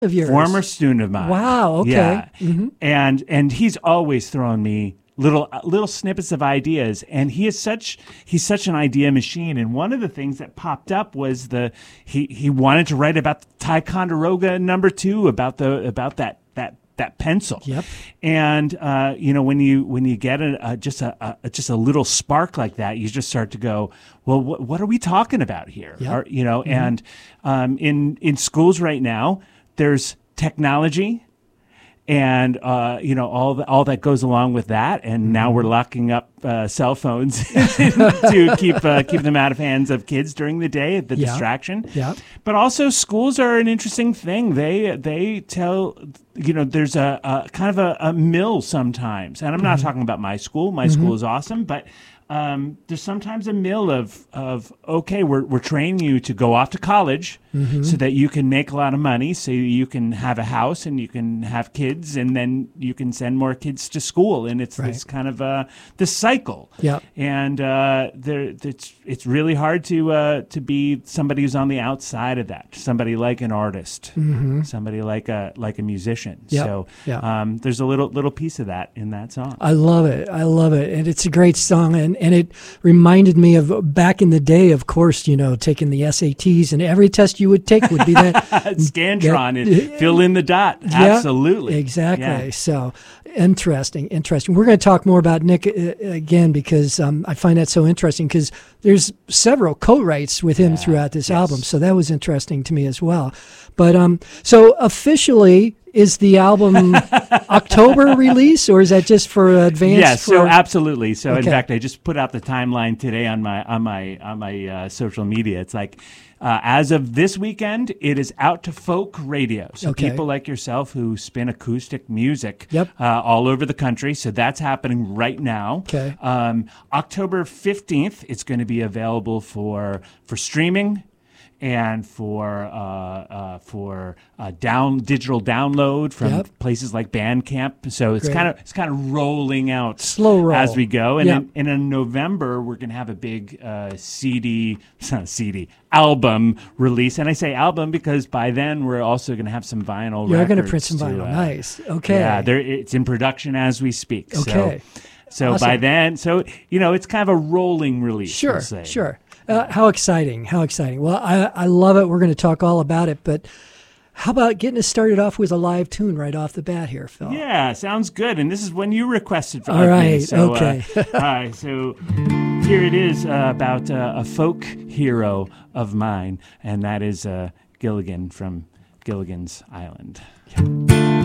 Of yours. Former student of mine. Wow. Okay. Yeah. Mm-hmm. And he's always throwing me little snippets of ideas, and he's such an idea machine. And one of the things that popped up was he wanted to write about Ticonderoga #2, about that pencil. Yep. And when you get just a little spark like that, you just start to go, well, what are we talking about here? Yep. And in schools right now, there's technology, and all that goes along with that. And now we're locking up cell phones to keep them out of hands of kids during the day, the distraction. Yeah. But also, schools are an interesting thing. They tell, there's a kind of a mill sometimes, and I'm not talking about my school. My school is awesome, but there's sometimes a mill of okay, we're training you to go off to college so that you can make a lot of money, so you can have a house and you can have kids, and then you can send more kids to school, and it's this kind of this cycle. Yeah. And it's really hard to be somebody who's on the outside of that, somebody like an artist, somebody like a musician. Yep. So there's a little piece of that in that song. I love it, and it's a great song, and it reminded me of back in the day, of course, taking the SATs, and every test you would take would be that Scantron and fill in the dot. Yeah, Absolutely. Exactly. Yeah. So interesting. We're going to talk more about Nick again, because I find that so interesting, because there's several co-writes with him throughout this album. So that was interesting to me as well. But so officially, is the album October release, or is that just for advance? Yes, so absolutely. So Okay. in fact, I just put out the timeline today on my social media. It's like, as of this weekend, it is out to folk radio. So people like yourself who spin acoustic music all over the country. So that's happening right now. Okay. October 15th, it's going to be available for streaming and for digital download from places like Bandcamp. So it's kind of rolling out slow roll as we go. And in November, we're going to have a big album release. And I say album because by then we're also going to have some vinyl. You're going to print some vinyl. Nice. Okay. Yeah, it's in production as we speak. Okay. So awesome. by then, it's kind of a rolling release. Sure, we'll say. Sure. How exciting. Well, I love it. We're going to talk all about it, but how about getting us started off with a live tune right off the bat here, Phil? Yeah, sounds good. And this is when you requested for all right, me. So, okay. All right, so here it is about a folk hero of mine, and that is Gilligan from Gilligan's Island. Yeah.